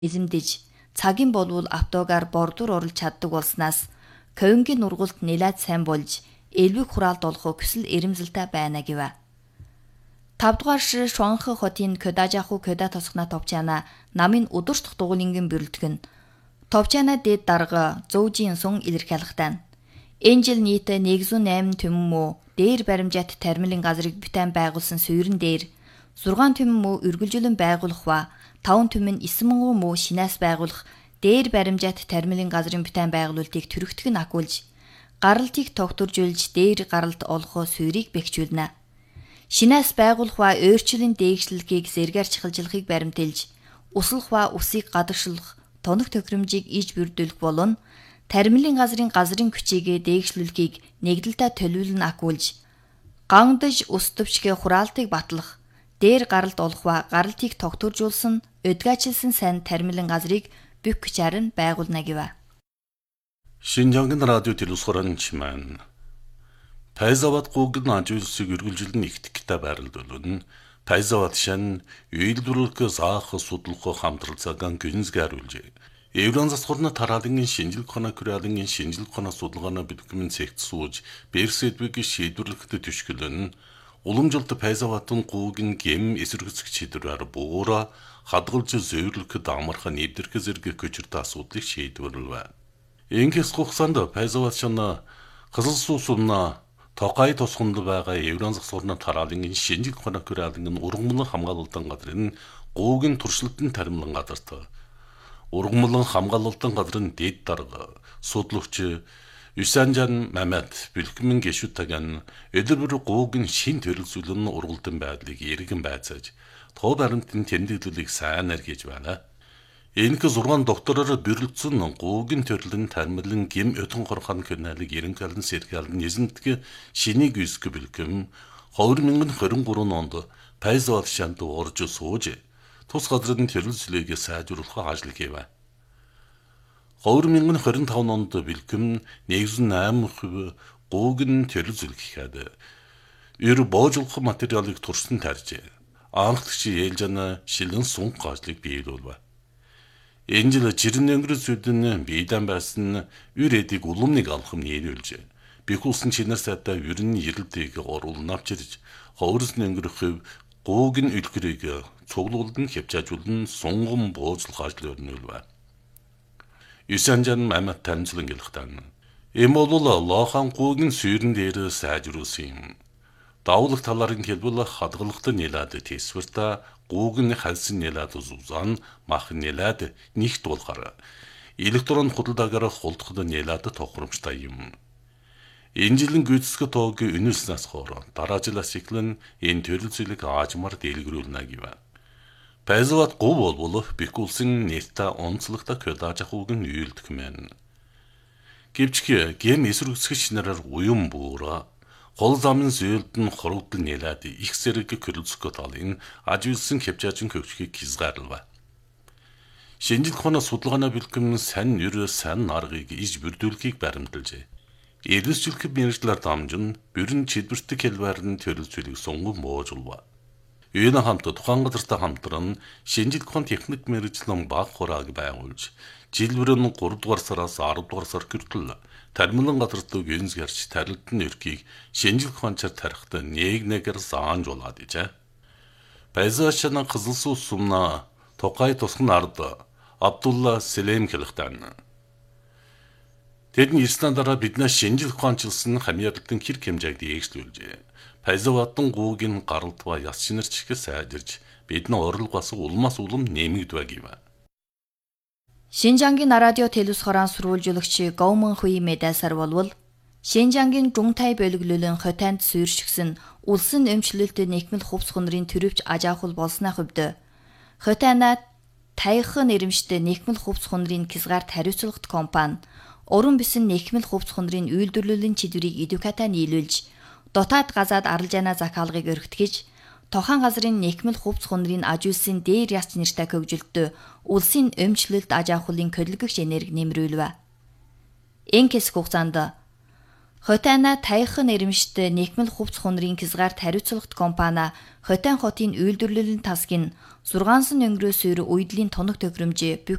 эзэмдэж цагийн болвол автогаар бордуур оруулж чаддаг болснаас ковингийн нургалд нэлээд сайн болж элбэг хураалд олох хүсэл эрэмзэлтэй байна гэв. 5 дугаар шир Шуанхэ хотын Көдажаху Көда тосгона товчаана намын удирдах дугуулингийн бүрэлдэхүүн товчаана дэд дарга зөужийн сун илэрхийлэхтэн. Энэ жил нийт 108 түмэн мөө дээр баримжаат тармилын газрыг бүтээн байгуулсан суурин дээр 6 түмэн мөө үргэлжлэн байгуулах ба 5 түмэн 9,000 мөө шинээс байгуулах дээр баримжаат тармилын газрын бүтээн байгуулалтыг төрөгтг нь агуулж гаралтыг тогтворжуулж дээр гаралт олох суурийг бэхжүүлнэ. Шинээс байгуулах ба өөрчлөлт дээгшлэлгийг зэргээр чахалжлахыг баримтэлж, услах ба усыг гадагшлах, тоног тохиромжийг иж бүрдүүлэх болон тармилын газрын хүчийг дээгшлүүлэхийг нэгдэлтэй төлөвлөн агуулж, гандаж ус төвчгээ хураалтыг батлах, дээр гаралт олох ба гаралтыг тогтворжуулсан, өдгөөчлсөн сайн тармилын газрыг бүх хүчээр нь байгуулна гэв. Шинжангийн радио телевизорын чимэн Пайзават гугн ажуулсыг үргэлжлэн ихтгэхтэй байрлуулна. Пайзават шан үйлдвэрлэх заах судлах хамтрал цагаан гүнзгийруулжээ. Еврон засгорны тараалангийн шинжилгээ хоног хүрээлэнгийн шинжилгээ хоног судалгааны бэлтгэмэн цэгт сууж Берседвиг шийдвэрлэхэд түшгэлэн уламжлалт Пайзаватын гугн гэм эсэргүүцэх шийдвэрээр буура хадгалж зөөвөрлөхөд амархан нэвдэрх зэрэг көчөртэй асуудлыг шийдвэрлэв. Инкс хугацаанд Пайзават шана Кызылсуусунна Токай тосгонд байгаа Еврон засгорны тараалангийн шинжилгээ хоног хүрээлэнгийн ургамлан хамгаалалтын газрын гугн туршилтын тармилан газарт ургамлан хамгаалалтын газрын дэд дарга судлууч Юсанжан Мамат бэлтгэмэн гişүтаган өдөрбөр гугн шин төрөлсүүлэн ургалдан байдлыг эргэн байцааж тоо баримтын тэмдэглэлийг сайн аргиж байна. Энэк 6 доктороор бэрэлцэн гугн төрлийн тармилан гим өтөн горхон кэнэлэг ерөнхийлөн сэргэлэн эзэмтгэ шинийг үсгэ бэлгэм 2023 онд Пайзават шанд орж сууж тус газрын төрөлцлөгийг сайжруулах ажил хийв. 2025 онд бэлгэм 108% гугн төрөлцлөгийг эр боожлох материалыг турсан тарьжээ. Анхдагч ээлжана шилэн сун гажлыг биелүүлв. Энэ жил жирэн өнгөрөөс үдэн биедан байсан үр эдийг уламныг алхам нийлүүлж бихүүлсэн чинэр сайдаа үрэн эрэлтийг оруулн авчирж ховрос өнгөрөх гугн үлгэрийг цуглуулдан хөвчаажуулан сунган бууцлах ажил өрнүүлв. Юсанжан Мамат танилцлан гэлхтэн. Эм бол лохан гугн суурин дээр сайжруулсан юм. Давлах таларын хэлбэл хадгалагт нэлээд тэсвэртэ гугн халсын нэлээд зузан мах нэлээд нэгт болохоор электрон худалдаагаар хулдахад нэлээд тохиромжтой юм. Энэ жилийн гүйцэтгэх тоог өнөөснөөс хоор дараа жилээс эхлэн энэ төрөлцөлийг аажмаар дэлгэрүүлнэ гэв. Пайзават гов болбол бихүүлсэн нэртэ онцлогтой Көдажахугийн үйлдэх мэн. Гэвч гэм эсрэгцгч нараар уян буура гол замын зөөлд нь хорогдол нэлээд их зэрэг көрөлцгөө талын ажуулсан хөвчаажин хөвчгийг хязгаарлав. Шинжилгээ хоног судалгааны бэлтгэм сайн нэр сайн аргыг иж бүрдүүлэхийг баримталжээ. Эргэлзүүлэх мэргэжлэр дамжин бүрэн чидвэртэг хэлбэрийн төрөлцөлийг сунган боожулв. Энэ хамт тухайн газартай хамтран шинжилгээ хоног техник мэргэжлэн баг хурааг байгуулж жил бүрэн 3 дугаар сараас 10 дугаар сар хүртэл тармилан газарт гүнзгэрч тарилтын өрхийг шинжилгээ хончоор тарихт нэг-нэгээр заанж болоод ижээ. Пайзаватшана Кызылсуусунна Токай тосгон ард Абдулла Селем хэлэхтэн. Тэдний ирснээр биднээс шинжилгээ хончилсан хамьяалтын хэр хэмжээг дээгшлүүлжээ. Пайзаватын гугн гаралт ба яс шинэрчгээ сайжирж бидний орлогоос улмаас улам нэмэгдвэ гэв. Шинжангийн радио телевизорын сурвалжуулагч Гоумэн Хуи Медасар болвол Шинжангийн Жунтай бөлөглөлөн хотанд суурьшигсэн улсын өмчлөлт нэхмэл хувцс хонрын төрөвч ажаахул болсны хувьд хотана тайхан нэрэмжтэй нэхмэл хувцс хонрын хязгаарт хариуцлагат компани уран бисэн нэхмэл хувцс хонрын үйлдвэрлэлийн чиглэлийг эдуката нийлүүлж дотоод газаад аралжаана захиалгыг өргөтгөж тохан газрын нэхмэл хувцс хонрын ажуулсан дээр яс нэртэй хөгжилтөд улсын өмчлөлт ажаахуулын хөдөлгөгч энерги нэмрүүлв. Энэ хэсэг хугацаанд Хотайна таяхан эримшт нэкмэл хувц хунрын кизгарт хариуцлагт компани Хотайн хотын үйлдвэрлэлийн тасгийн 6 өнгөрөөс үйр үйдлийн тоног тохиромжээ